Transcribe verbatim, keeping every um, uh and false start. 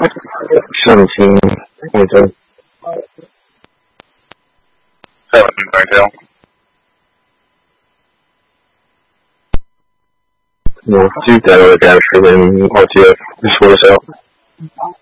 圣经那个 seventeen twenty-two. No, you downloaded that for then I'll do it before this out.